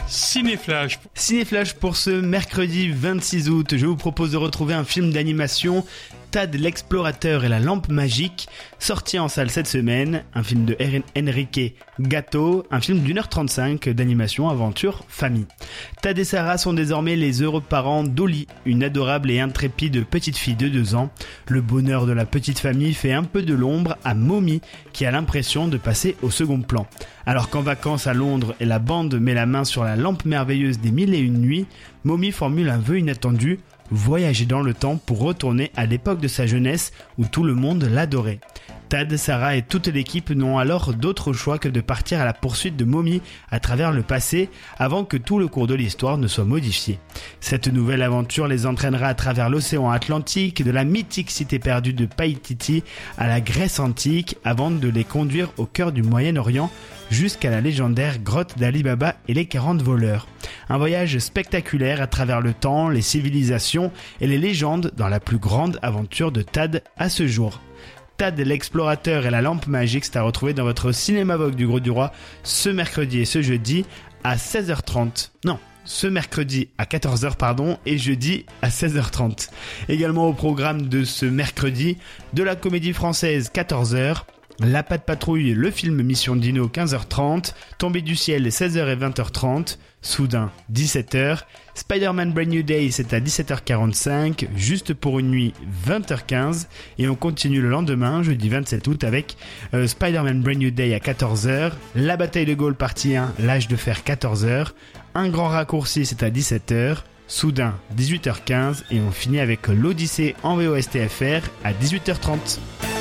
Cinéflash. Cinéflash pour ce mercredi 26 août. Je vous propose de retrouver un film d'animation, Tad l'explorateur et la lampe magique, sorti en salle cette semaine, un film de Enrique Gatto, un film d'1h35 d'animation aventure famille. Tad et Sarah sont désormais les heureux parents d'Oli, une adorable et intrépide petite fille de 2 ans. Le bonheur de la petite famille fait un peu de l'ombre à Mommy, qui a l'impression de passer au second plan. Alors qu'en vacances à Londres et la bande met la main sur la lampe merveilleuse des 1001 nuits, Mommy formule un vœu inattendu: voyager dans le temps pour retourner à l'époque de sa jeunesse où tout le monde l'adorait. Tad, Sarah et toute l'équipe n'ont alors d'autre choix que de partir à la poursuite de Mommy à travers le passé avant que tout le cours de l'histoire ne soit modifié. Cette nouvelle aventure les entraînera à travers l'océan Atlantique, de la mythique cité perdue de Paititi à la Grèce antique, avant de les conduire au cœur du Moyen-Orient jusqu'à la légendaire grotte d'Ali Baba et les 40 voleurs. Un voyage spectaculaire à travers le temps, les civilisations et les légendes dans la plus grande aventure de Tad à ce jour. Tad l'explorateur et la lampe magique, c'est à retrouver dans votre cinéma Vogue du Gros du Roi ce mercredi et ce jeudi à 16h30. Non, ce mercredi à 14h et jeudi à 16h30. Également au programme de ce mercredi, de la comédie française 14h, La Patte Patrouille, le film Mission Dino 15h30, Tombé du ciel 16h et 20h30, Soudain 17h, Spider-Man Brand New Day c'est à 17h45, Juste pour une nuit 20h15 et on continue le lendemain, jeudi 27 août avec Spider-Man Brand New Day à 14h, La Bataille de Gaulle partie 1, L'âge de fer 14h, Un grand raccourci c'est à 17h, Soudain 18h15 et on finit avec l'Odyssée en VOSTFR à 18h30.